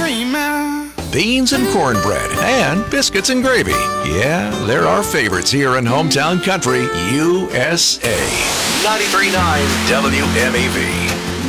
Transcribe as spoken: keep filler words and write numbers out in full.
dreaming. Beans and cornbread and biscuits and gravy. Yeah, they're our favorites here in Hometown Country, U S A. ninety-three point nine W M E V.